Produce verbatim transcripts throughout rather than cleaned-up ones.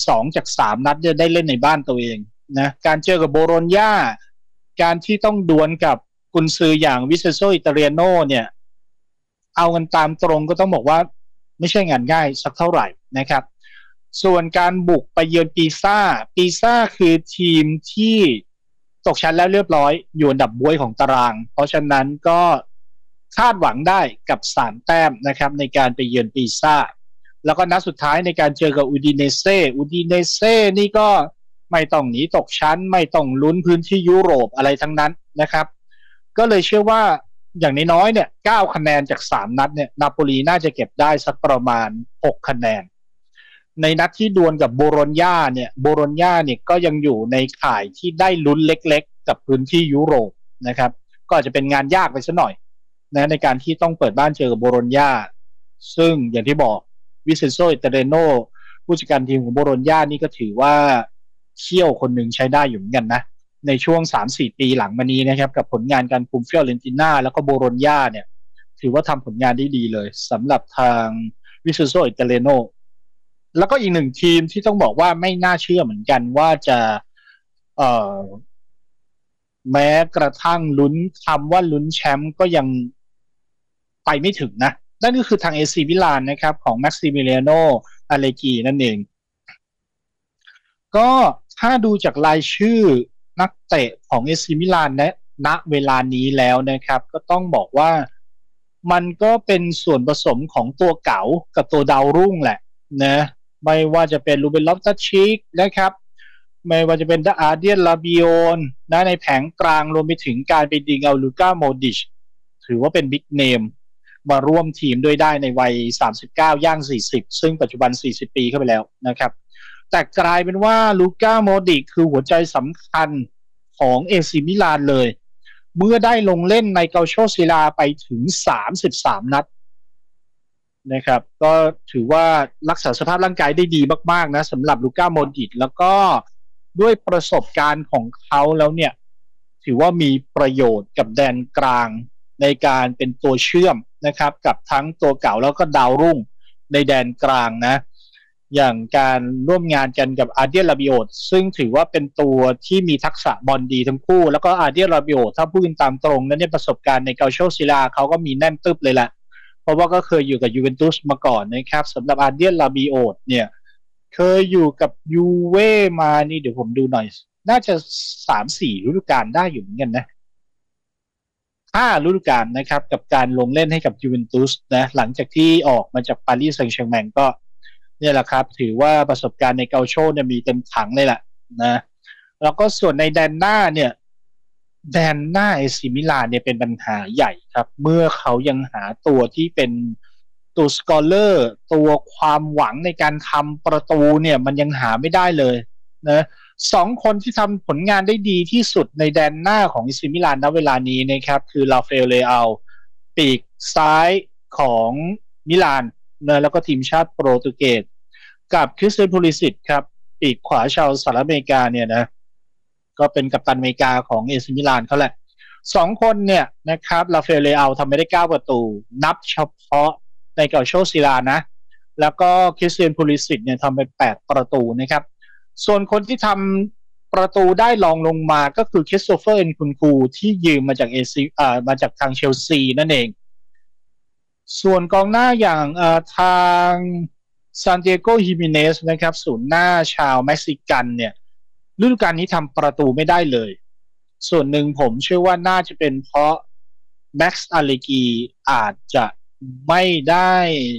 สองจากสามนัดเนี่ยได้เล่นในบ้านตัวเองนะการเจอกับโบโลญญาการที่ต้องดวลกับกุนซืออย่างวิเซนโซอิตาเลียโนเนี่ยเอากันตามตรงก็ต้องบอกว่าไม่ใช่งานง่ายสักเท่าไหร่นะครับส่วนการบุกไปเยือนปีซ่าปีซ่าคือทีมที่ตกชั้นแล้วเรียบร้อยอยู่อันดับบ๊วยของตารางเพราะฉะนั้นก็คาดหวังได้กับสามแต้มนะครับในการไปเยือนปีซ่าแล้วก็นัดสุดท้ายในการเจอกับอูดิเนเซ่อูดิเนเซ่นี่ก็ไม่ต้องหนีตกชั้นไม่ต้องลุ้นพื้นที่ยุโรปอะไรทั้งนั้นนะครับก็เลยเชื่อว่าอย่างน้อยๆเนี่ยเก้าคะแนนจากสามนัดเนี่ยนาโปลีน่าจะเก็บได้สักประมาณหกคะแนนในนัดที่ดวลกับโบโลญญาเนี่ยโบโลญญาเนี่ยก็ยังอยู่ในข่ายที่ได้ลุ้นเล็กๆกับพื้นที่ยุโรปนะครับก็อาจจะเป็นงานยากไปสักหน่อยนะในการที่ต้องเปิดบ้านเจอกับโบโลญญาซึ่งอย่างที่บอกวิเซนโซอิตาเลียโนผู้จัดการทีมของโบโลญญานี่ก็ถือว่าเชี่ยวคนหนึ่งใช้ได้อยู่เหมือนกันนะในช่วง สามสี่ ปีหลังมานี้นะครับกับผลงานการคุมฟิออเรนติน่าแล้วก็โบโลญญาเนี่ยถือว่าทำผลงานได้ดีเลยสำหรับทางวิเซนโซอิตาเลียโนแล้วก็อีกหนึ่งทีมที่ต้องบอกว่าไม่น่าเชื่อเหมือนกันว่าจะเอ่อแม้กระทั่งลุ้นคำว่าลุ้นแชมป์ก็ยังไปไม่ถึงนะนั่นก็คือทางเอซีมิลานนะครับของแม็กซิมิเลียโนอาเลกีนั่นเองก็ถ้าดูจากรายชื่อนักเตะของเอซีมิลานณเวลานี้แล้วนะครับก็ต้องบอกว่ามันก็เป็นส่วนผสมของตัวเก๋ากับตัวดาวรุ่งแหละนะไม่ว่าจะเป็นลูเบน ลอฟตัสชีคนะครับไม่ว่าจะเป็นอาร์เดียน ลาบิโอนนะในแผงกลางรวมไปถึงการไปดึงเอาลูก้า โมดริชถือว่าเป็นบิ๊กเนมมาร่วมทีมด้วยได้ในวัยสามสิบเก้าย่างสี่สิบซึ่งปัจจุบันสี่สิบปีเข้าไปแล้วนะครับแต่กลายเป็นว่าลูก้า โมดริชคือหัวใจสำคัญของเอซีมิลานเลยเมื่อได้ลงเล่นในเกาโชซิลาไปถึงสามสิบสามนัดนะครับก็ถือว่ารักษาสภาพร่างกายได้ดีมากๆนะสำหรับลูก้า โมดริชแล้วก็ด้วยประสบการณ์ของเขาแล้วเนี่ยถือว่ามีประโยชน์กับแดนกลางในการเป็นตัวเชื่อมนะครับกับทั้งตัวเก่าแล้วก็ดาวรุ่งในแดนกลางนะอย่างการร่วมงานกันกับอาร์เดียน ลาบิโอตซึ่งถือว่าเป็นตัวที่มีทักษะบอลดีทั้งคู่แล้วก็อาร์เดียน ลาบิโอตถ้าพูดตามตรงนั้นเนี่ยประสบการณ์ในเกาโชซิลาเขาก็มีแน่นตึ๊บเลยแหละเพราะว่าก็เคยอยู่กับยูเวนตุสมาก่อนนะครับสำหรับอาร์เดียน ลาบิโอตเนี่ยเคยอยู่กับยูเว่มานี่เดี๋ยวผมดูหน่อยน่าจะ สามสี่ ฤดูกาลได้อยู่เหมือนกันนะห้าฤดูกาลนะครับกับการลงเล่นให้กับยูเวนตุสนะหลังจากที่ออกมาจากปารีสแซงต์แชร์แมงก็เนี่ยแหละครับถือว่าประสบการณ์ในเกาโชเนี่ยมีเต็มถังเลยแหละนะแล้วก็ส่วนในแดนหน้าเนี่ยแดนหน้าเอซิมิลานเนี่ยเป็นปัญหาใหญ่ครับเมื่อเขายังหาตัวที่เป็นตัวสกอร์เลอร์ตัวความหวังในการทำประตูเนี่ยมันยังหาไม่ได้เลยนะสองคนที่ทำผลงานได้ดีที่สุดในแดนหน้าของอิซิมิลานณเวลานี้นะครับคือราฟาเอล เลอาปีกซ้ายของมิลานนะแล้วก็ทีมชาติโปรตุเกสกับคริสเตียน พูลิซิชครับปีกขวาชาวสหรัฐอเมริกาเนี่ยนะก็เป็นกัปตันอเมริกาของเอซิมิลานเขาแหละสองคนเนี่ยนะครับราฟาเอล เลอาทำไม่ได้เก้าประตูนับเฉพาะในเกาโชซิลานะแล้วก็คริสเตียน พูลิซิชเนี่ยทำไปแปดประตูนะครับส่วนคนที่ทำประตูได้รองลงมาก็คือคริสโตเฟอร์ เอ็นคุนคูที่ยืมมาจากเอซีอ่ามาจากทางเชลซีนั่นเองส่วนกองหน้าอย่างเอ่อทางซานติอาโก ฮิมิเนสนะครับศูนย์หน้าชาวเม็กซิกันเนี่ยฤดูกาลนี้ทำประตูไม่ได้เลยส่วนหนึ่งผมเชื่อว่าน่าจะเป็นเพราะแม็กซ์ อาเลกีอาจจะไม่ได้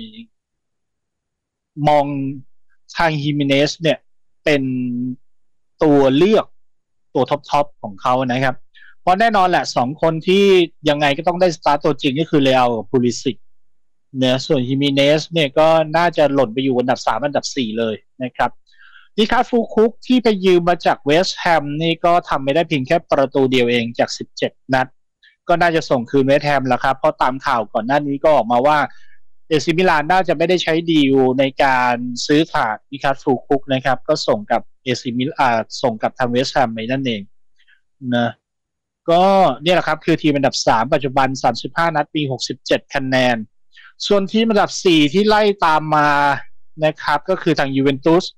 มองทางฮิมิเนสเนี่ยเป็นตัวเลือกตัวท็อปๆของเขานะครับเพราะแน่นอนแหละสองคนที่ยังไงก็ต้องได้สตาร์ตตัวจริงก็คือเลอากับพูลิซิชเนี่ยส่วนฮิมิเนสเนี่ยก็น่าจะหล่นไปอยู่อันดับสามอันดับสี่เลยนะครับดิคาร์ด ฟูคุกที่ไปยืมมาจากเวสต์แฮมนี่ก็ทำไม่ได้เพียงแค่ประตูเดียวเองจากสิบเจ็ดนัดก็น่าจะส่งคืนเวสต์แฮมแล้วครับเพราะตามข่าวก่อนหน้านี้ก็ออกมาว่าเอซิมิลานน่าจะไม่ได้ใช้ดีลในการซื้อขาดดิคาร์ด ฟูคุกนะครับก็ส่งกับเอซิมิลอ่าส่งกับทางเวสต์แฮมไปนั่นเองนะก็เนี่ยแหละครับคือทีมอันดับสามปัจจุบันสามสิบห้านัดมีหกสิบเจ็ดคะแนนส่วนทีมอันดับสี่ที่ไล่ตามมานะครับก็คือทางยูเวนตุส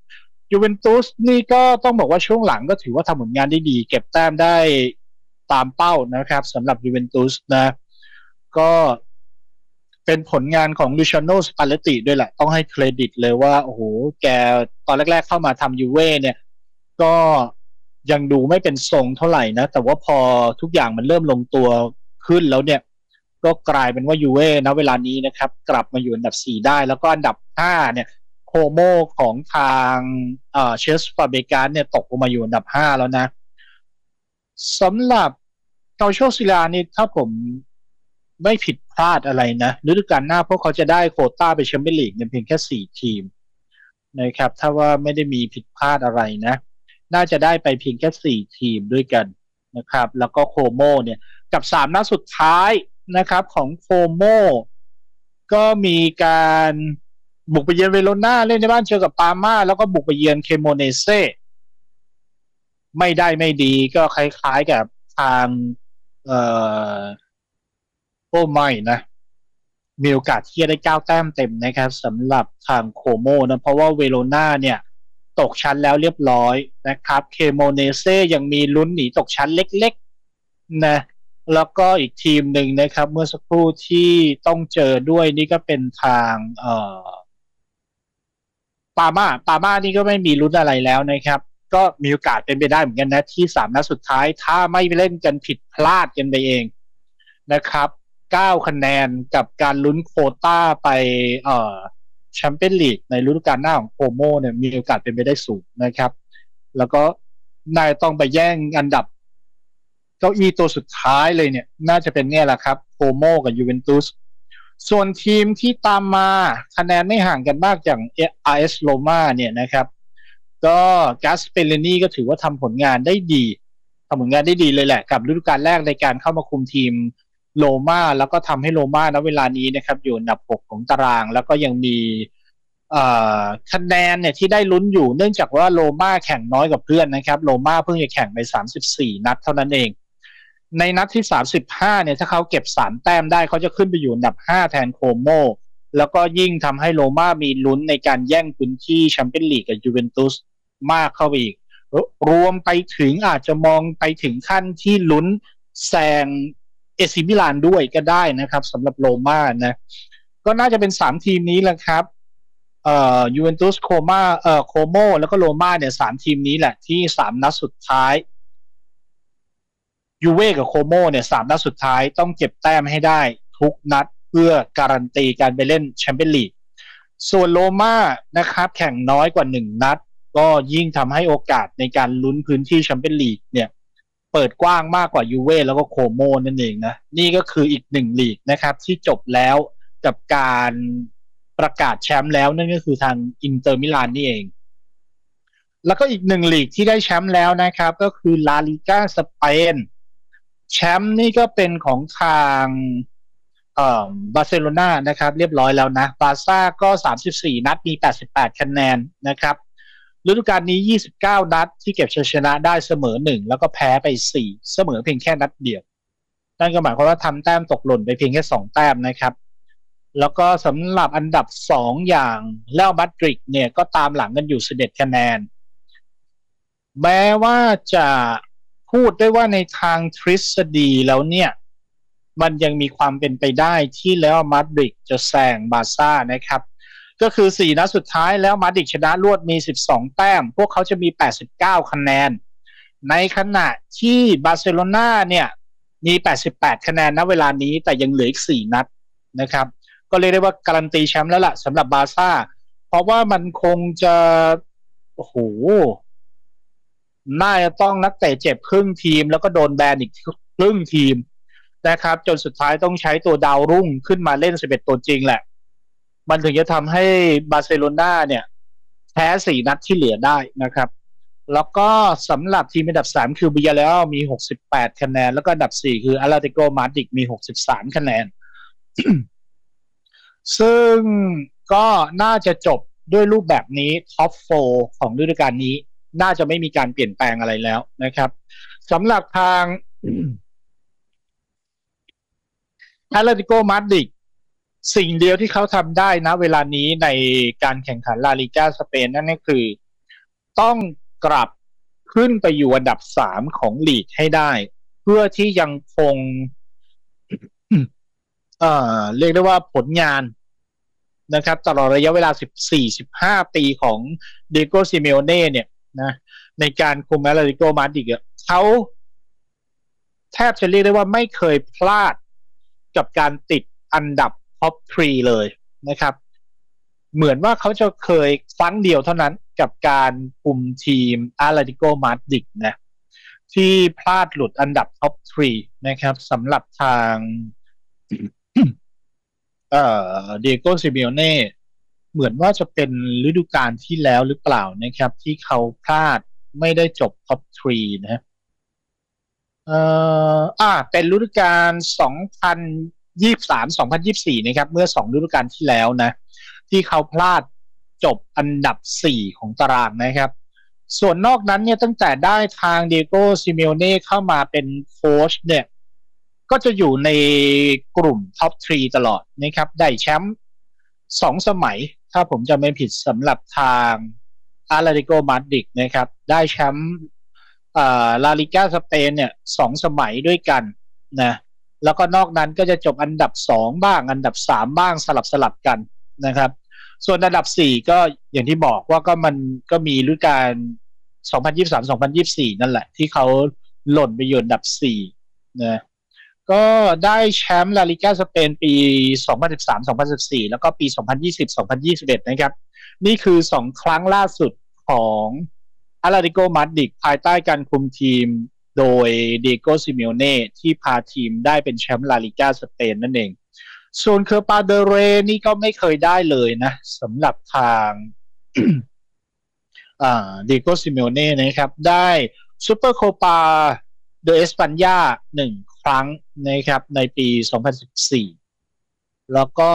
ยูเวนตุสนี่ก็ต้องบอกว่าช่วงหลังก็ถือว่าทำผลงานได้ดีเก็บแต้มได้ตามเป้านะครับสำหรับยูเวนตุสนะก็เป็นผลงานของลูชาโนสปาเลตติด้วยแหละต้องให้เครดิตเลยว่าโอ้โหแกตอนแรกๆเข้ามาทำยูเว่เนี่ยก็ยังดูไม่เป็นทรงเท่าไหร่นะแต่ว่าพอทุกอย่างมันเริ่มลงตัวขึ้นแล้วเนี่ยก็กลายเป็นว่ายูเว่ณเวลานี้นะครับกลับมาอยู่อันดับสี่ได้แล้วก็อันดับห้าเนี่ยโคโมของทางเอ่อเชสฟาเบกาสเนี่ยตกลงมาอยู่อันดับห้าแล้วนะสำหรับเกาโชซิลานี่ถ้าผมไม่ผิดพลาดอะไรนะฤดูกาลหน้าพวกเขาจะได้โควต้าไปแชมเปี้ยนลีกเนี่ยเพียงแค่สี่ทีมนะครับถ้าว่าไม่ได้มีผิดพลาดอะไรนะน่าจะได้ไปเพียงแค่สี่ทีมด้วยกันนะครับแล้วก็โคโมเนี่ยกับสามนัดสุดท้ายนะครับของโคโมก็มีการบุกไปเยือนเวโรนาเล่นในบ้านเจอกับปาม่าแล้วก็บุกไปเยือนเคโมเนเซไม่ได้ไม่ดีก็คล้ายๆกับทางเอ่อโอ้ไม่นะมีโอกาสที่จะได้เก้าแต้มเต็มนะครับสำหรับทางโคโมนะเพราะว่าเวโรนาเนี่ยตกชั้นแล้วเรียบร้อยนะครับเคโมเนเซยังมีลุ้นหนีตกชั้นเล็กๆนะแล้วก็อีกทีมหนึ่งนะครับเมื่อสักครู่ที่ต้องเจอด้วยนี่ก็เป็นทางเอ่อปาม่าปาม่านี่ก็ไม่มีลุ้นอะไรแล้วนะครับก็มีโอกาสเป็นไปได้เหมือนกันนะที่สามนัดสุดท้ายถ้าไม่เล่นกันผิดพลาดกันไปเองนะครับเก้าคะแนนกับการลุ้นโควต้าไปเอ่อแชมเปี้ยนลีกในฤดูกาลหน้าของโคโมเนี่ยมีโอกาสเป็นไปได้สูงนะครับแล้วก็นายต้องไปแย่งอันดับเก้าอี้ตัวสุดท้ายเลยเนี่ยน่าจะเป็นเนี่ยแหละครับโคโมกับยูเวนตุสส่วนทีมที่ตามมาคะแนนไม่ห่างกันมากอย่าง อาร์ เอส Roma เนี่ยนะครับก็กาสเปเรนีก็ถือว่าทำผลงานได้ดีทำผลงานได้ดีเลยแหละกับฤดูกาลแรกในการเข้ามาคุมทีมโรม่าแล้วก็ทำให้โรม่าณเวลานี้นะครับอยู่อันดับหกของตารางแล้วก็ยังมีคะแนนเนี่ยที่ได้ลุ้นอยู่เนื่องจากว่าโรม่าแข่งน้อยกว่าเพื่อนนะครับโรม่าเพิ่งจะแข่งไปสามสิบสี่นัดเท่านั้นเองในนัดที่สามสิบห้าเนี่ยถ้าเขาเก็บสามแต้มได้เขาจะขึ้นไปอยู่อันดับห้าแทนโคโมแล้วก็ยิ่งทำให้โรม่ามีลุ้นในการแย่งพื้นที่แชมเปี้ยนลีกกับยูเวนตุสมากเข้าไปอีกรวมไปถึงอาจจะมองไปถึงขั้นที่ลุ้นแซงเอซิมิลานด้วยก็ได้นะครับสำหรับโรม่านะก็น่าจะเป็นสามทีมนี้แหละครับเอ่อยูเวนตุสโคม่าเอ่อโคโมแล้วก็โรม่าเนี่ยสามทีมนี้แหละที่สามนัดสุดท้ายยูเว่กับโคโมเนี่ยสามนัดสุดท้ายต้องเก็บแต้มให้ได้ทุกนัดเพื่อการันตีการไปเล่นแชมเปี้ยนลีกส่วนโรม่านะครับแข่งน้อยกว่าหนึ่งนัดก็ยิ่งทำให้โอกาสในการลุ้นพื้นที่แชมเปี้ยนลีกเนี่ยเปิดกว้างมากกว่ายูเว่แล้วก็โคโมนั่นเองนะนี่ก็คืออีกหนึ่งลีกนะครับที่จบแล้วกับการประกาศแชมป์แล้วนั่นก็คือทางอินเตอร์มิลานนี่เองแล้วก็อีกหนึ่งลีกที่ได้แชมป์แล้วนะครับก็คือลาลิก้าสเปนแชมป์นี่ก็เป็นของทางเอ่อบาร์เซโลนานะครับเรียบร้อยแล้วนะบาร์ซ่าก็สามสิบสี่นัดมีแปดสิบแปดคะแนนนะครับฤดูกาลนี้ยี่สิบเก้านัดที่เก็บชัยชนะได้เสมอหนึ่งแล้วก็แพ้ไปสี่เสมอเพียงแค่นัดเดียวนั่นก็หมายความว่าทำแต้มตกหล่นไปเพียงแค่สองแต้มนะครับแล้วก็สำหรับอันดับสองอย่างเรอัลมาดริดเนี่ยก็ตามหลังกันอยู่สิบเอ็ดคะแนนแม้ว่าจะพูดได้ว่าในทางทฤษฎีแล้วเนี่ยมันยังมีความเป็นไปได้ที่แล้วมาดริดจะแซงบาร์ซ่านะครับก็คือสี่นัดสุดท้ายแล้วมาดริดชนะรวดมีสิบสองแต้มพวกเขาจะมีแปดสิบเก้าคะแนนในขณะที่บาร์เซโลนาเนี่ยมีแปดสิบแปดคะแนนณเวลานี้แต่ยังเหลืออีกสี่นัดนะครับก็เรียกได้ว่าการันตีแชมป์แล้วล่ะสำหรับบาร์ซ่าเพราะว่ามันคงจะโอ้โหน่าจะต้องนักเตะเจ็บครึ่งทีมแล้วก็โดนแบนอีกครึ่งทีมนะครับจนสุดท้ายต้องใช้ตัวดาวรุ่งขึ้นมาเล่นสิบเอ็ดตัวจริงแหละมันถึงจะทำให้บาร์เซโลนาเนี่ยแพ้สี่นัดที่เหลือได้นะครับแล้วก็สำหรับทีมอันดับสามคือบิยาเรอัลมีหกสิบแปดคะแนนแล้วก็อันดับสี่คืออาร์ติโกมาดริดมีหกสิบสามคะแนน ซึ่งก็น่าจะจบด้วยรูปแบบนี้ท็อปโฟร์ของฤดูกาลนี้น่าจะไม่มีการเปลี่ยนแปลงอะไรแล้วนะครับสำหรับทางอาร์ติโกมาดริดสิ่งเดียวที่เขาทำได้นะเวลานี้ในการแข่งขันลาลิก้าสเปนนั่นก็คือต้องกลับขึ้นไปอยู่อันดับสามของลีกให้ได้เพื่อที่ยังคงเอ่อเรียกได้ว่าผลงานนะครับตลอดระยะเวลาสิบสี่ สิบห้าปีของเดโกซิเมโอเน่เนี่ยนะในการคุมแอตเลติโกมาดริดเขาแทบจะเรียกได้ว่าไม่เคยพลาดกับการติดอันดับท็อปสามเลยนะครับเหมือนว่าเขาจะเคยครั้งเดียวเท่านั้นกับการคุมทีมแอตเลติโกมาดริดนะที่พลาดหลุดอันดับท็อปสามนะครับสำหรับทางเอ่อเดโกซิเมโอเน่เหมือนว่าจะเป็นฤดูกาลที่แล้วหรือเปล่านะครับที่เขาพลาดไม่ได้จบท็อปสามนะเอ่ออ่าเป็นฤดูกาลสองพันยี่สิบสาม สองพันยี่สิบสี่นะครับเมื่อสองฤดูกาลที่แล้วนะที่เขาพลาดจบอันดับสี่ของตารางนะครับส่วนนอกนั้นเนี่ยตั้งแต่ได้ทางเดโกซิเมโอเน่เข้ามาเป็นโค้ชเนี่ยก็จะอยู่ในกลุ่มท็อปสามตลอดนะครับได้แชมป์สองสมัยถ้าผมจำไม่ผิดสำหรับทางอาตเลติโกมาดริดนะครับได้แชมป์ลาลิก้าสเปนเนี่ยสองสมัยด้วยกันนะแล้วก็นอกนั้นก็จะจบอันดับสองบ้างอันดับสามบ้างสลับสลับกันนะครับส่วนอันดับสี่ก็อย่างที่บอกว่าก็มันก็มีฤดูกาลสองพันยี่สิบสาม สองพันยี่สิบสี่นั่นแหละที่เขาหล่นไปอยู่อันดับสี่นะก็ได้แชมป์ลาลิก้าสเปนปีสองพันสิบสาม สองพันสิบสี่แล้วก็ปีสองพันยี่สิบ สองพันยี่สิบเอ็ดนะครับนี่คือสองครั้งล่าสุดของอาตเลติโกมาดริดภายใต้การคุมทีมโดยเดโกซิเมโอเน่ที่พาทีมได้เป็นแชมป์ลาลิก้าสเปนนั่นเองส่วนเคอร์ปาเดเรนี่ก็ไม่เคยได้เลยนะสำหรับทางเดโกซิเมโอเน่นะครับได้ซูเปอร์โคปาเดอเอสปัญญาหนึ่งครั้งนะครับในปีสองพันสิบสี่แล้วก็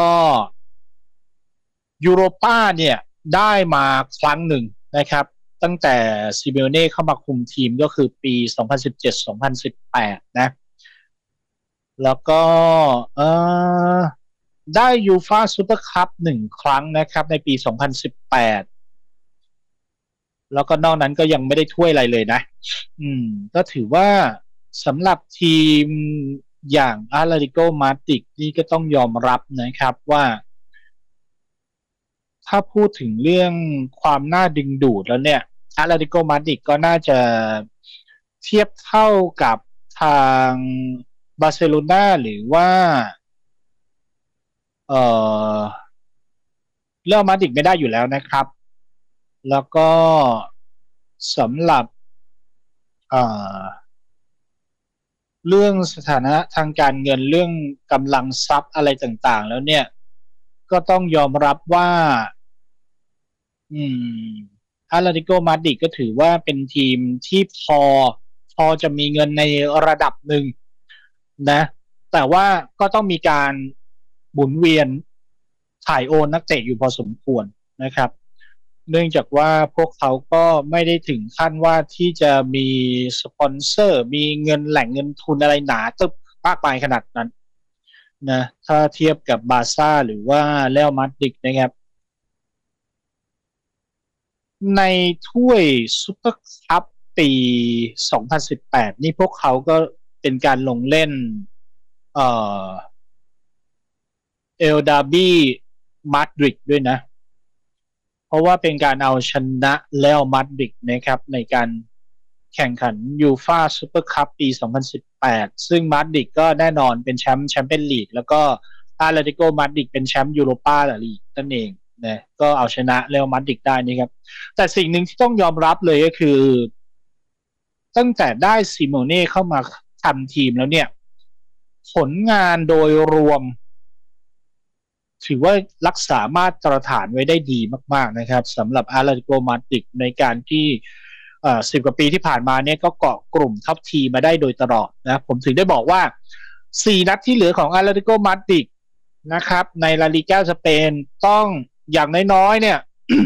ยูโรป้าเนี่ยได้มาครั้งหนึ่งนะครับตั้งแต่ซิเมโอเน่เข้ามาคุมทีมก็คือปีสองพันสิบเจ็ด สองพันสิบแปดนะแล้วก็เออได้ยูฟ่าซูเปอร์คัพหนึ่งครั้งนะครับในปีสองพันสิบแปดแล้วก็นอกนั้นก็ยังไม่ได้ถ้วยอะไรเลยนะอืมก็ถือว่าสำหรับทีมอย่างอาตเลติโกมาดริดนี่ก็ต้องยอมรับนะครับว่าถ้าพูดถึงเรื่องความน่าดึงดูดแล้วเนี่ยอาตเลติโกมาดริดก็น่าจะเทียบเท่ากับทางบาร์เซโลนาหรือว่าเอ่อเรอัลมาดริดไม่ได้อยู่แล้วนะครับแล้วก็สำหรับเอ่อเรื่องสถานะทางการเงินเรื่องกำลังทรัพย์อะไรต่างๆแล้วเนี่ยก็ต้องยอมรับว่าอืมอาตเลติโกมาดริดก็ถือว่าเป็นทีมที่พอพอจะมีเงินในระดับหนึ่งนะแต่ว่าก็ต้องมีการหมุนเวียนถ่ายโอนนักเตะอยู่พอสมควรนะครับเนื่องจากว่าพวกเขาก็ไม่ได้ถึงขั้นว่าที่จะมีสปอนเซอร์มีเงินแหล่งเงินทุนอะไรหนาตึบมากมายขนาดนั้นนะถ้าเทียบกับบาร์ซ่าหรือว่าเรอัลมาดริดนะครับในถ้วยซุปเปอร์คัพปีสองพันสิบแปดนี่พวกเขาก็เป็นการลงเล่นเอ่อเอลดาบี้มาดริดด้วยนะเพราะว่าเป็นการเอาชนะเรอัลมาดริดนะครับในการแข่งขันยูฟ่าซุปเปอร์คัพปีสองพันสิบแปดซึ่งมาดริดก็แน่นอนเป็นแชมป์แชมเปี้ยนลีกแล้วก็อาตเลติโกมาดริดเป็นแชมป์ยูโรปาลีกนั่นเองนะก็เอาชนะเรอัลมาดริดได้นี่ครับแต่สิ่งหนึ่งที่ต้องยอมรับเลยก็คือตั้งแต่ได้ซิโมเน่เข้ามาทำทีมแล้วเนี่ยผลงานโดยรวมถือว่ารักษามาตรฐานไว้ได้ดีมากๆนะครับสำหรับอาตเลติโกมาดริดในการที่สิบกว่าปีที่ผ่านมาเนี่ยก็เกาะกลุ่มท็อปทีมาได้โดยตลอดนะผมถึงได้บอกว่าสี่นัดที่เหลือของอาตเลติโกมาดริดนะครับในลาลิก้าสเปนต้องอย่างน้อยๆเนี่ย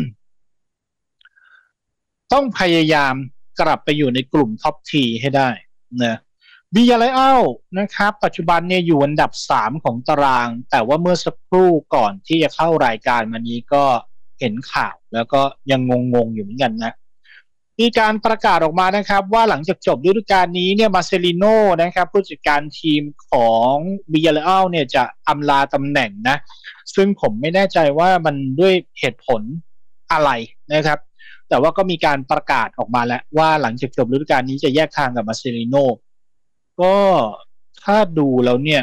ต้องพยายามกลับไปอยู่ในกลุ่มท็อปทีให้ได้นะบิยาไลอัลนะครับปัจจุบันเนี่ยอยู่อันดับสามของตารางแต่ว่าเมื่อสักครู่ก่อนที่จะเข้ารายการมานี้ก็เห็นข่าวแล้วก็ยังงงๆอยู่เหมือนกันนะมีการประกาศออกมานะครับว่าหลังจากจบฤดูกาลนี้เนี่ยมาเซลิโน่นะครับผู้จัดการทีมของบิยาเรอัลเนี่ยจะอำลาตำแหน่งนะซึ่งผมไม่แน่ใจว่ามันด้วยเหตุผลอะไรนะครับแต่ว่าก็มีการประกาศออกมาแล้วว่าหลังจากจบฤดูกาลนี้จะแยกทางกับมาเซลิโน่ก็ถ้าดูแล้วเนี่ย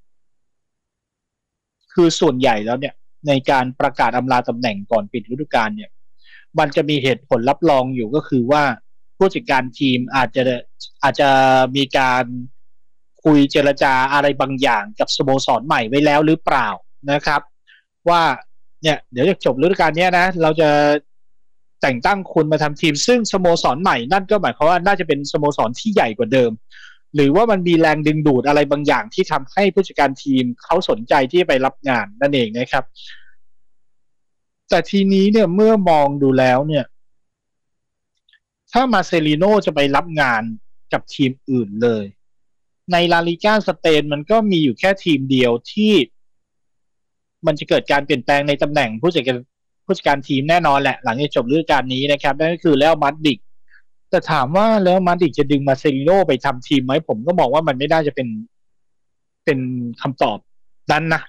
คือส่วนใหญ่แล้วเนี่ยในการประกาศอำลาตำแหน่งก่อนปิดฤดูกาลเนี่ยมันจะมีเหตุผลรับรองอยู่ก็คือว่าผู้จัดการทีมอาจจะอาจจะมีการคุยเจรจาอะไรบางอย่างกับสโมสรใหม่ไว้แล้วหรือเปล่านะครับว่าเนี่ยเดี๋ยวจะจบฤดูกาลนี้นะเราจะแต่งตั้งคุณมาทำทีมซึ่งสโมสรใหม่นั่นก็หมายความว่าน่าจะเป็นสโมสรที่ใหญ่กว่าเดิมหรือว่ามันมีแรงดึงดูดอะไรบางอย่างที่ทำให้ผู้จัดการทีมเขาสนใจที่จะไปรับงานนั่นเองนะครับแต่ทีนี้เนี่ยเมื่อมองดูแล้วเนี่ยถ้ามาเซลิโน่จะไปรับงานกับทีมอื่นเลยในลาลิก้าสเปนมันก็มีอยู่แค่ทีมเดียวที่มันจะเกิดการเปลี่ยนแปลงในตำแหน่งผู้จัดการผู้จัดการทีมแน่นอนแหละหลังจากจบฤดูกาลนี้นะครับนั่นก็คือเรอัลมาดริดแต่ถามว่าแล้วมาดริดจะดึงมาเซลิโน่ไปทำทีมไหมผมก็มองว่ามันไม่ได้จะเป็นเป็นคำตอบนั้นนะ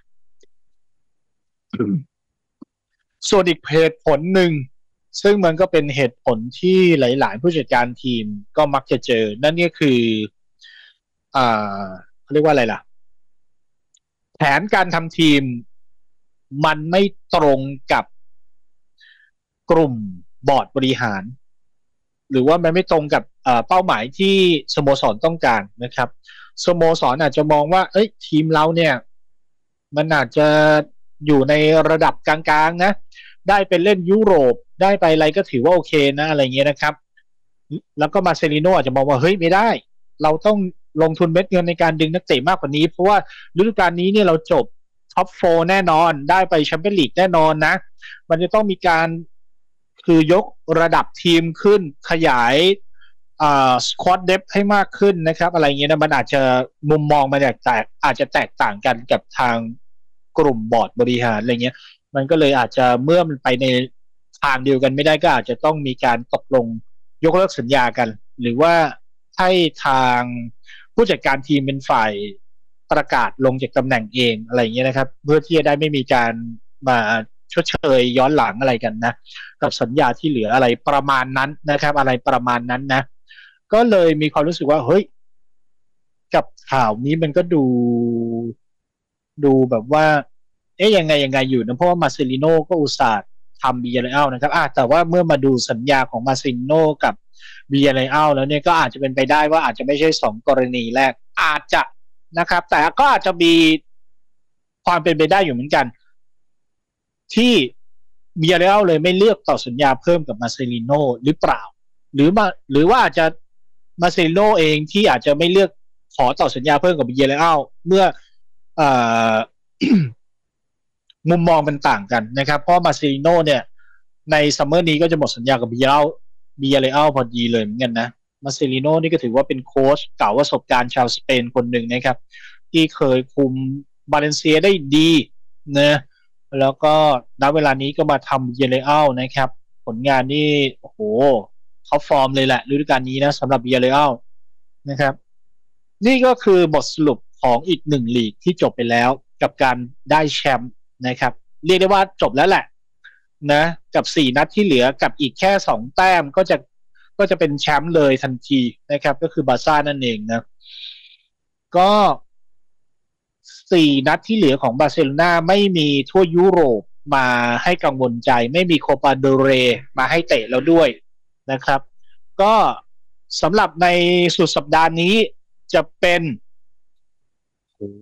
ส่วนอีกเหตุผลหนึ่งซึ่งมันก็เป็นเหตุผลที่หลายๆผู้จัดการทีมก็มักจะเจอนั่นก็คืออ่าเขาเรียกว่าอะไรล่ะแผนการทำทีมมันไม่ตรงกับกลุ่มบอร์ดบริหารหรือว่ามันไม่ตรงกับเป้าหมายที่สโมสรต้องการนะครับสโมสรอาจจะมองว่าเอ้ยทีมเราเนี่ยมันอาจจะอยู่ในระดับกลางๆนะได้ไปเล่นยุโรปได้ไปอะไรก็ถือว่าโอเคนะอะไรเงี้ยนะครับแล้วก็มาเซลิโน่อาจจะมองว่าเฮ้ยไม่ได้เราต้องลงทุนเม็ดเงินในการดึงนักเตะมากกว่านี้เพราะว่าฤดูกาลนี้เนี่ยเราจบท็อปโฟร์แน่นอนได้ไปแชมเปี้ยนลีกแน่นอนนะมันจะต้องมีการคือยกระดับทีมขึ้นขยายอ่าสควอตเดฟให้มากขึ้นนะครับอะไรเงี้ยนะมันอาจจะมุมมองมันแตกต่างอาจจะแตกต่างกันกับทางกลุ่มบอร์ดบริหารอะไรเงี้ยมันก็เลยอาจจะเมื่อมันไปในทางเดียวกันไม่ได้ก็อาจจะต้องมีการตกลงยกเลิกสัญญากันหรือว่าให้ทางผู้จัดการทีมเป็นฝ่ายประกาศลงจากตำแหน่งเองอะไรเงี้ยนะครับเพื่อที่จะได้ไม่มีการมาชดเชยย้อนหลังอะไรกันนะกับสัญญาที่เหลืออะไรประมาณนั้นนะครับอะไรประมาณนั้นนะก็เลยมีความรู้สึกว่าเฮ้ยกับข่าวนี้มันก็ดูดูแบบว่าเอ๊ะยังไงยังไงอยู่นะเพราะว่ามาเซลิโน่ก็อุตส่าห์ทำบียาเรอัลนะครับอ่ะแต่ว่าเมื่อมาดูสัญญาของมาเซลิโน่กับบียาเรอัลแล้วเนี่ยก็อาจจะเป็นไปได้ว่าอาจจะไม่ใช่สองกรณีแรกอาจจะนะครับแต่ก็อาจจะมีความเป็นไปได้อยู่เหมือนกันที่บียาเรอัลเลยไม่เลือกต่อสัญญาเพิ่มกับมาเซลิโน่หรือเปล่าหรือมาหรือว่าอาจจะมาเซลิโน่เองที่อาจจะไม่เลือกขอต่อสัญญาเพิ่มกับบียาเรอัลเมื่อเอ่อ มุมมองมันต่างกันนะครับเพราะมาเซลิโน่เนี่ยในซัมเมอร์นี้ก็จะหมดสัญญากับบียาเรอัลบียาเรอัลพอดีเลยเหมือนกันนะมาเซลิโน่นี่ก็ถือว่าเป็นโค้ชเก่าประสบการณ์ชาวสเปนคนหนึ่งนะครับที่เคยคุมบาเลนเซียได้ดีนะแล้วก็ณเวลานี้ก็มาทำบียาเรอัลนะครับผลงานนี่โอ้โหท็อปฟอร์มเลยแหละฤดูกาลนี้นะสำหรับบียาเรอัลนะครับนี่ก็คือบทสรุปของอีกหนึ่งลีกที่จบไปแล้วกับการได้แชมป์นะครับเรียกได้ว่าจบแล้วแหละนะกับสี่นัดที่เหลือกับอีกแค่สองแต้มก็จะก็จะเป็นแชมป์เลยทันทีนะครับก็คือบาร์ซ่านั่นเองนะก็สี่นัดที่เหลือของบาร์เซโลนาไม่มีทั่วยุโรปมาให้กังวลใจไม่มีโคปาเดลเรย์มาให้เตะแล้วด้วยนะครับก็สำหรับในสุดสัปดาห์นี้จะเป็นโอ้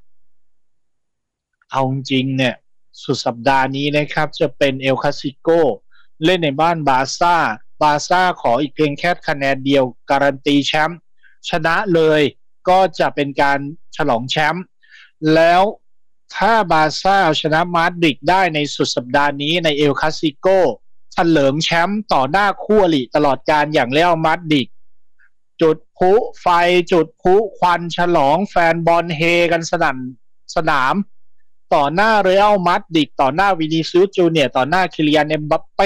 เอาจริงเนี่ยสุดสัปดาห์นี้นะครับจะเป็นเอลคลาสสิโกเล่นในบ้านบาร์ซ่าบาร์ซ่าขออีกเพียงแค่คะแนนเดียวการันตีแชมป์ชนะเลยก็จะเป็นการฉลองแชมป์แล้วถ้าบาร์ซ่าชนะมาดริดได้ในสุดสัปดาห์นี้ในเอลคลาสสิโกเฉลิมแชมป์ต่อหน้าคู่อริตลอดกาลอย่างเรอัลมาดริดจุดพลุไฟจุดพลุควันฉลองแฟนบอลเฮกันสนั่นสนามต่อหน้าเรอัลมาดริดต่อหน้าวินิซิอุสจูเนียร์ต่อหน้าคิลิยาน เอ็มบัปเป้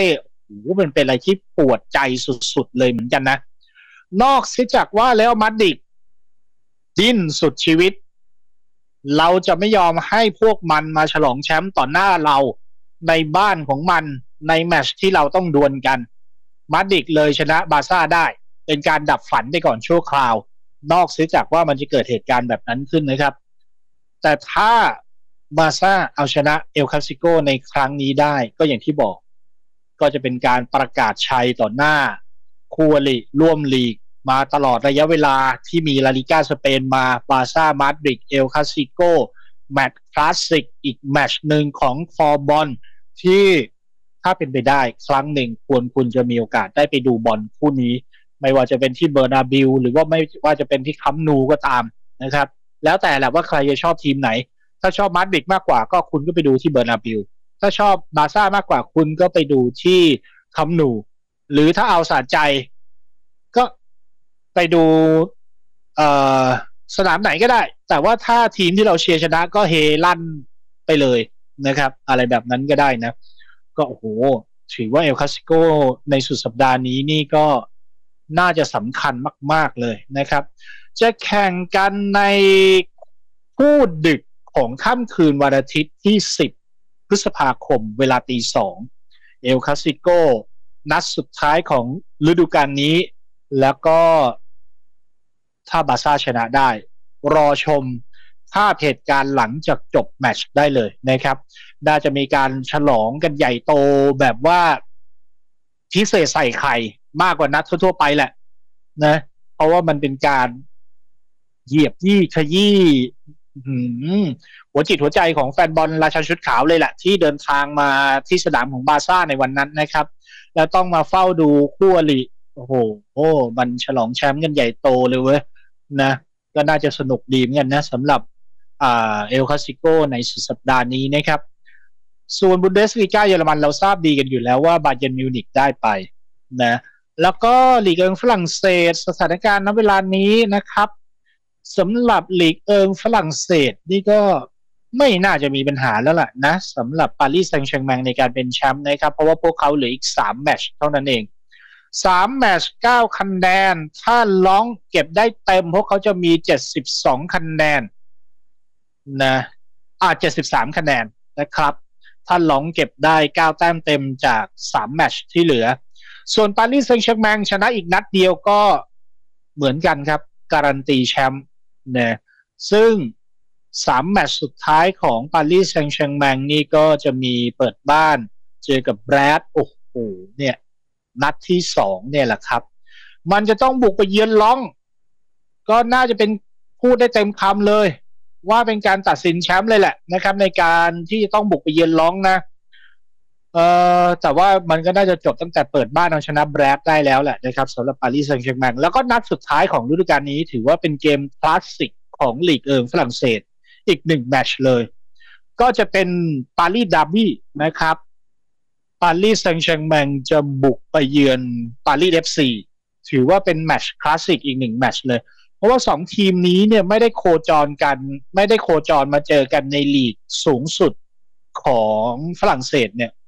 โอ้โหมันเป็นอะไรที่ปวดใจสุดๆเลยเหมือนกันนะนอกเสียจากว่าแล้วมาดริดดิ้นสุดชีวิตเราจะไม่ยอมให้พวกมันมาฉลองแชมป์ต่อหน้าเราในบ้านของมันในแมตช์ที่เราต้องดวลกันมาดริดเลยชนะบาร์ซ่าได้เป็นการดับฝันไปก่อนชั่วคราวนอกเสียจากว่ามันจะเกิดเหตุการณ์แบบนั้นขึ้นนะครับแต่ถ้าบาร์ซ่าเอาชนะเอลคลาสสิโกในครั้งนี้ได้ก็อย่างที่บอกก็จะเป็นการประกาศชัยต่อหน้าคู่อริร่วมลีกมาตลอดระยะเวลาที่มีลาลิก้าสเปนมาบาร์ซ่ามาดริดเอลคลาสสิโกแมตช์คลาสสิกอีกแมตช์หนึ่งของฟอร์บอลที่ถ้าเป็นไปได้ครั้งหนึ่งควรคุณจะมีโอกาสได้ไปดูบอลคู่นี้ไม่ว่าจะเป็นที่เบอร์นาบิลหรือว่าไม่ว่าจะเป็นที่คัมนูก็ตามนะครับแล้วแต่แหละว่าใครจะชอบทีมไหนถ้าชอบมาดริดมากกว่าก็คุณก็ไปดูที่เบอร์นาบิลถ้าชอบบาร์ซ่ามากกว่าคุณก็ไปดูที่คัมนูหรือถ้าเอาสะใจก็ไปดูเอ่อสนามไหนก็ได้แต่ว่าถ้าทีมที่เราเชียร์ชนะก็เฮลั่นไปเลยนะครับอะไรแบบนั้นก็ได้นะก็โอ้โหถือว่าเอลคลาสสิโกในสุดสัปดาห์นี้นี่ก็น่าจะสำคัญมากๆเลยนะครับจะแข่งกันในคู่ดึกของค่ำคืนวันอาทิตย์ที่สิบพฤษภาคมเวลาตีสองเอลคลาสสิโกนัดสุดท้ายของฤดูกาลนี้แล้วก็ถ้าบาร์ซ่าชนะได้รอชมภาพเหตุการณ์หลังจากจบแมตช์ได้เลยนะครับน่าจะมีการฉลองกันใหญ่โตแบบว่าพิเศษใส่ไข่มากกว่านัดทั่วๆไปแหละนะเพราะว่ามันเป็นการเหยียบยี่ขยี้หัวจิตหัวใจของแฟนบอลราชาชุดขาวเลยแหละที่เดินทางมาที่สนามของบาร์ซ่าในวันนั้นนะครับแล้วต้องมาเฝ้าดูคู่อริโอ้โหโอ้มันฉลองแชมป์กันใหญ่โตเลยเว้ยนะก็น่าจะสนุกดีเหมือนกันนะสำหรับอ่าเอลคลาสสิโกในสุดสัปดาห์นี้นะครับส่วนบุนเดสลีกาเยอรมันเราทราบดีกันอยู่แล้วว่าบาเยิร์นมิวนิกได้ไปนะแล้วก็ลีกเอิงฝรั่งเศสสถานการณ์ณเวลานี้นะครับสำหรับลีกเอิงฝรั่งเศสนี่ก็ไม่น่าจะมีปัญหาแล้วล่ะนะสำหรับปารีสแซงต์แชร์แมงในการเป็นแชมป์นะครับเพราะว่าพวกเขาเหลืออีกสามแมตช์เท่านั้นเองสามแมตช์เก้าคะแนนถ้าล้องเก็บได้เต็มพวกเขาจะมีเจ็ดสิบสองคะแนนนะอ่าเจ็ดสิบสามคะแนนนะครับถ้าล้องเก็บได้เก้าแต้มเต็มจากสามแมตช์ที่เหลือส่วนปารีสแซงต์แชร์แมงชนะอีกนัดเดียวก็เหมือนกันครับการันตีแชมป์นะซึ่งสามแมตช์สุดท้ายของปารีสแซงต์แชร์แมงนี่ก็จะมีเปิดบ้านเจอกับแบรดโอ้โหเนี่ยนัดที่สองเนี่ยแหละครับมันจะต้องบุกไปเยือนล้องก็น่าจะเป็นพูดได้เต็มคำเลยว่าเป็นการตัดสินแชมป์เลยแหละนะครับในการที่ต้องบุกไปเยือนล้องนะเอ่อแต่ว่ามันก็น่าจะจบตั้งแต่เปิดบ้านเอาชนะแบรดได้แล้วแหละนะครับสำหรับปารีสแซงต์แชร์แมงแล้วก็นัดสุดท้ายของฤดูกาลนี้ถือว่าเป็นเกมคลาสสิกของลีกเอิงฝรั่งเศสอีกหนึ่งแมตช์เลยก็จะเป็นปารีสดาร์บี้นะครับปารีสแซงต์แชร์แมงจะบุกไปเยือนปารีส เอฟ ซี ถือว่าเป็นแมตช์คลาสสิกอีกหนึ่งแมตช์เลยเพราะว่าสองทีมนี้เนี่ยไม่ได้โคจรกันไม่ได้โคจรมาเจอกันในลีกสูงสุดของฝรั่งเศสเนี่ย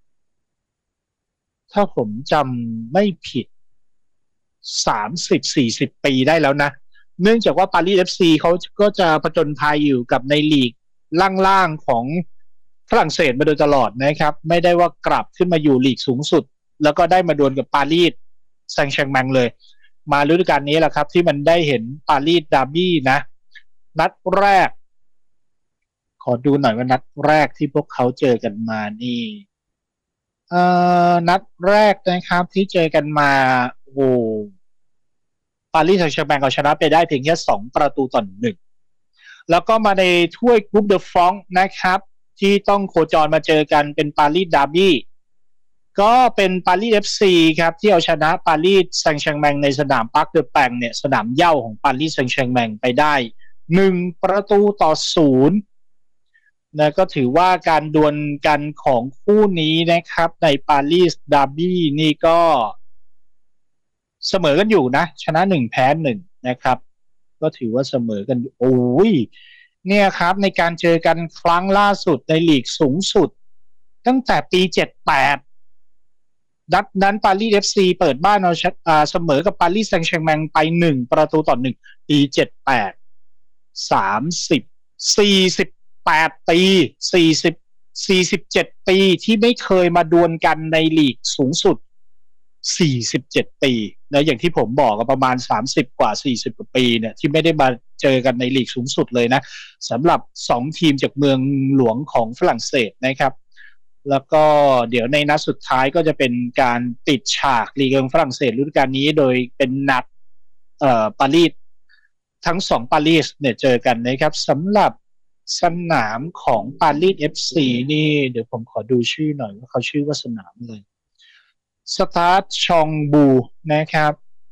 ถ้าผมจำไม่ผิด สามสิบถึงสี่สิบ ปีได้แล้วนะเนื่องจากว่าปารีส เอฟ ซี เขาก็จะผจญภัยอยู่กับในลีกล่างๆของฝรั่งเศสมาโดยตลอดนะครับไม่ได้ว่ากลับขึ้นมาอยู่ลีกสูงสุดแล้วก็ได้มาดวลกับปารีสแซงต์แชร์แมงเลยมาฤดูกาลนี้แหละครับที่มันได้เห็นปารีสดาร์บี้นะนัดแรกขอดูหน่อยว่านัดแรกที่พวกเขาเจอกันมานี่เอ่อนัดแรกนะครับที่เจอกันมาโอ้ปารีสแซงต์แชร์แมงเอาชนะไปได้เพียงแค่สองประตูต่อหนึ่งแล้วก็มาในถ้วยกรุ๊ปเดอะฟรองก์นะครับที่ต้องโคจรมาเจอกันเป็นปารีสดาร์บี้ก็เป็นปารีส เอฟ ซี ครับที่เอาชนะปารีสแซงต์แชร์แมงในสนามปาร์คเดอแปงเนี่ยสนามเหย้าของปารีสแซงต์แชร์แมงไปได้หนึ่งประตูต่อศูนย์นะก็ถือว่าการดวลกันของคู่นี้นะครับในปารีสดาร์บี้นี่ก็เสมอกันอยู่นะชนะหนึ่งแพ้หนึ่งนะครับก็ถือว่าเสมอกันโอ้ยเนี่ยครับในการเจอกันครั้งล่าสุดในลีกสูงสุดตั้งแต่ปีเจ็ดสิบแปดนัดนั้นปารีส เอฟ ซี เปิดบ้านเอาเสมอกับปารีสแซงต์แชร์แมงไปหนึ่งประตูต่อหนึ่งปีเจ็ดแปด สามสิบ สี่สิบแปดปีสี่สิบ สี่สิบเจ็ดปีที่ไม่เคยมาดวลกันในลีกสูงสุดสี่สิบเจ็ดปีนะอย่างที่ผมบอกก็ประมาณสามสิบกว่าสี่สิบกว่าปีเนี่ยที่ไม่ได้มาเจอกันในลีกสูงสุดเลยนะสำหรับสองทีมจากเมืองหลวงของฝรั่งเศสนะครับแล้วก็เดี๋ยวในนัดสุดท้ายก็จะเป็นการปิดฉากลีกของฝรั่งเศสฤดูกาลนี้โดยเป็นนัดเอ่อปารีสทั้งสองปารีสเนี่ยเจอกันนะครับสำหรับสนามของปารีส เอฟ ซี นี่เดี๋ยวผมขอดูชื่อหน่อยว่าเขาชื่อว่าสนามเลยสตาร์ทชองบูนะครับ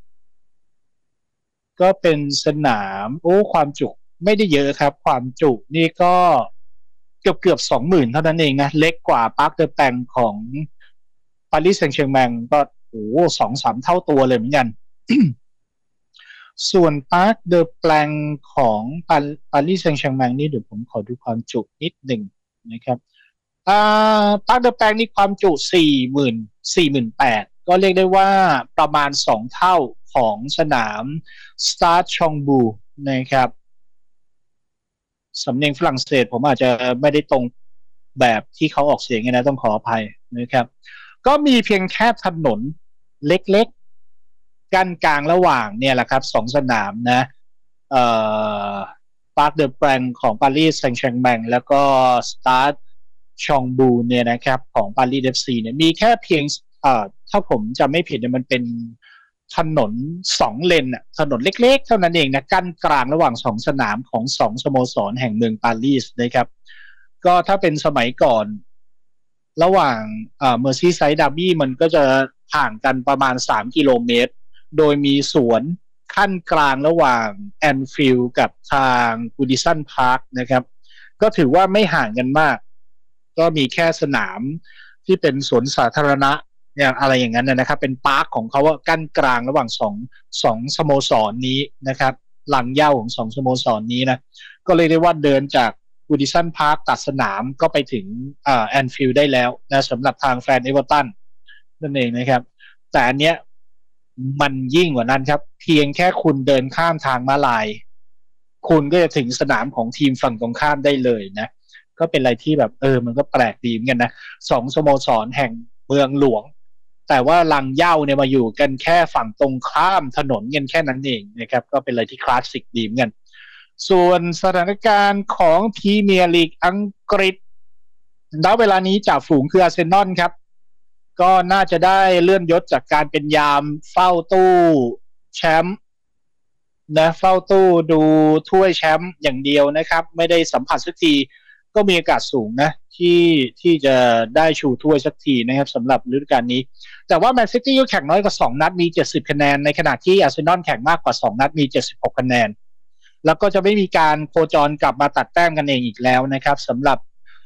ก็เป็นสนามโอ้ความจุไม่ได้เยอะครับความจุนี่ก็เกือบเกือบสองหมื่นเท่านั้นเองนะเล็กกว่าปาร์คเดอแปงของปารีสแซงต์แชร์แมงก็โอ้สองสามเท่าตัวเลยเหมือนกัน ส่วนปาร์คเดอแปงของปารีสแซงต์แชร์แมงนี่เดี๋ยวผมขอดูความจุนิดหนึ่งนะครับอ่าปาร์คเดอแปงนี่ความจุสี่หมื่น สี่หมื่นแปดพันก็เรียกได้ว่าประมาณสองเท่าของสนามสตาร์ชองบูนะครับสำเนียงฝรั่งเศสผมอาจจะไม่ได้ตรงแบบที่เขาออกเสียงนะต้องขออภัยนะครับก็มีเพียงแค่ถนนเล็กๆกั้นกลางระหว่างเนี่ยแหละครับสองสนามนะเอ่อปาร์คเดอแปงของปารีสแซงต์แชร์แมงแล้วก็สตาร์ชองบูเนี่ยนะครับของปารีส เอฟ ซี เนี่ยมีแค่เพียงเอ่อถ้าผมจำไม่ผิดเนี่ยมันเป็นถนนสองเลนอ่ะถนนเล็กๆเท่านั้นเองนะกั้นกลางระหว่างสองสนามของสองสโมสรแห่งเมืองปารีสนะครับก็ถ้าเป็นสมัยก่อนระหว่างเอ่อเมอร์ซีไซด์ดาร์บี้มันก็จะห่างกันประมาณสามกิโลเมตรโดยมีสวนขั้นกลางระหว่างแอนฟิลด์กับทางกูดิสันพาร์คนะครับก็ถือว่าไม่ห่างกันมากก็มีแค่สนามที่เป็นสวนสาธารณะเนี่ยอะไรอย่างนั้นนะครับเป็นพาร์คของเขาว่ากั้นกลางระหว่างสองสองสโมสรนี้นะครับหลังเหย้าของสองสโมสรนี้นะก็เลยได้ว่าเดินจากกูดิสันพาร์คตัดสนามก็ไปถึงอ่าแอนฟิลด์ได้แล้วนะสำหรับทางแฟนเอเวอร์ตันนั่นเองนะครับแต่อันเนี้ยมันยิ่งกว่านั้นครับเพียงแค่คุณเดินข้ามทางม้าลายคุณก็จะถึงสนามของทีมฝั่งตรงข้ามได้เลยนะก็เป็นอะไรที่แบบเออมันก็แปลกดีเหมือนกันนะสองสโมสรแห่งเมืองหลวงแต่ว่าลังเหย้าเนี่ยมาอยู่กันแค่ฝั่งตรงข้ามถนนกันแค่นั้นเองนะครับก็เป็นอะไรที่คลาสสิกดีเหมือนกันส่วนสถานการณ์ของพรีเมียร์ลีกอังกฤษณเวลานี้จ่าฝูงคืออาร์เซนอลครับก็น่าจะได้เลื่อนยศจากการเป็นยามเฝ้าตู้แชมป์นะเฝ้าตู้ดูถ้วยแชมป์อย่างเดียวนะครับไม่ได้สัมผัสสักทีก็มีโอกาสสูงนะที่ที่จะได้ชูถ้วยสักทีนะครับสำหรับฤดูกาลนี้แต่ว่าแมนซิตี้ก็แข่งน้อยกว่าสองนัดมีเจ็ดสิบคะแนนในขณะที่อาร์เซนอลแข่งมากกว่าสองนัดมีเจ็ดสิบหกคะแนนแล้วก็จะไม่มีการโคจรกลับมาตัดแต้มกันเองอีกแล้วนะครับสำหรับ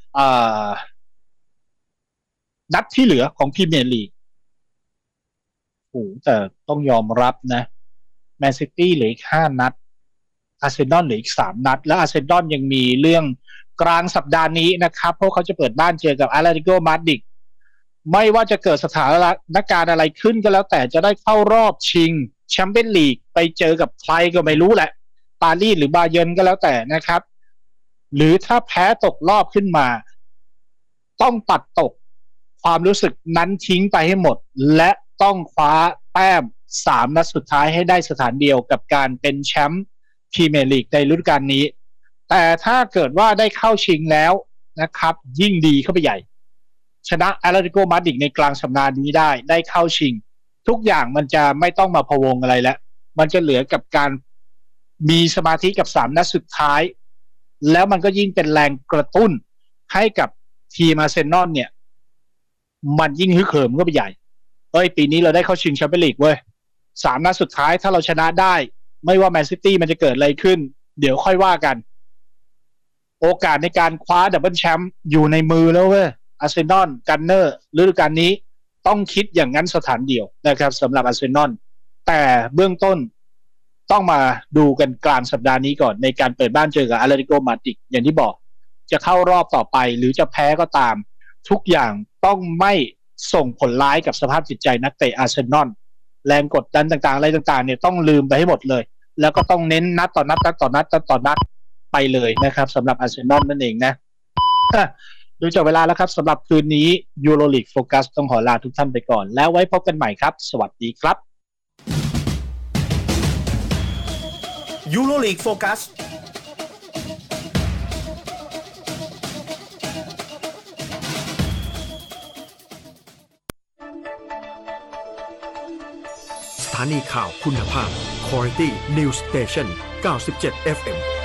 นัดที่เหลือของพรีเมียร์ลีกโอ้แต่ต้องยอมรับนะแมนซิตี้เหลืออีกห้านัดอาร์เซนอลเหลืออีกสามนัดและอาร์เซนอลยังมีเรื่องกลางสัปดาห์นี้นะครับเพราะเขาจะเปิดบ้านเจอกับอาร์เรติโกมาดริดไม่ว่าจะเกิดสถานการณ์อะไรขึ้นก็แล้วแต่จะได้เข้ารอบชิงแชมเปี้ยนลีกไปเจอกับใครก็ไม่รู้แหละปารีสหรือบาเยิร์นก็แล้วแต่นะครับหรือถ้าแพ้ตกรอบขึ้นมาต้องปัดตกความรู้สึกนั้นทิ้งไปให้หมดและต้องคว้าแต้มสามนัดสุดท้ายให้ได้สถานเดียวกับการเป็นแชมป์พรีเมียร์ลีกในฤดูกาลนี้แต่ถ้าเกิดว่าได้เข้าชิงแล้วนะครับยิ่งดีเข้าไปใหญ่ชนะอาร์เรติโกมาดริดในกลางสัปดาห์นี้ได้ได้เข้าชิงทุกอย่างมันจะไม่ต้องมาพะวงอะไรแล้วมันจะเหลือกับการมีสมาธิกับสามนัดสุดท้ายแล้วมันก็ยิ่งเป็นแรงกระตุ้นให้กับทีมอาร์เซนอลเนี่ยมันยิ่งฮึกเหิมก็ไปใหญ่เอ้ยปีนี้เราได้เข้าชิงแชมเปี้ยนลีกเว้ยสามนัดสุดท้ายถ้าเราชนะได้ไม่ว่าแมนซิตี้มันจะเกิดอะไรขึ้นเดี๋ยวค่อยว่ากันโอกาสในการคว้าดับเบิลแชมป์อยู่ในมือแล้วเว้ยอาร์เซนอลกันเนอร์ฤดูกาลนี้ต้องคิดอย่างนั้นสถานเดียวนะครับสำหรับอาร์เซนอลแต่เบื้องต้นต้องมาดูกันกลางสัปดาห์นี้ก่อนในการเปิดบ้านเจอกับอาร์เรติโกมาดริดอย่างที่บอกจะเข้ารอบต่อไปหรือจะแพ้ก็ตามทุกอย่างต้องไม่ส่งผลร้ายกับสภาพจิตใจนักเตะอาร์เซนอลแรงกดดันต่างๆอะไรต่างๆเนี่ยต้องลืมไปให้หมดเลยแล้วก็ต้องเน้นนัดต่อนัดนัดต่อนัดนัดต่อนัดไปเลยนะครับสำหรับอาร์เซนอลนั่นเองนะดูจากเวลาแล้วครับสำหรับคืนนี้ยูโรลีกโฟกัสต้องขอลาทุกท่านไปก่อนแล้วไว้พบกันใหม่ครับสวัสดีครับยูโรลีกโฟกัสสถานีข่าวคุณภาพ Quality News Station เก้าสิบเจ็ด เอฟ เอ็ม